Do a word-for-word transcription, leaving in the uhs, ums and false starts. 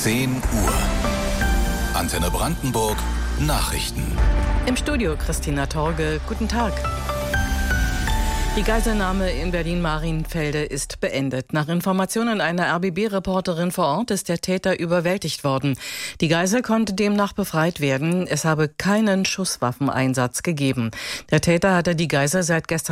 zehn Uhr. Antenne Brandenburg Nachrichten. Im Studio Christina Torge. Guten Tag. Die Geiselnahme in Berlin-Marienfelde ist beendet. Nach Informationen einer R B B-Reporterin vor Ort ist der Täter überwältigt worden. Die Geisel konnte demnach befreit werden. Es habe keinen Schusswaffeneinsatz gegeben. Der Täter hatte die Geisel seit gestern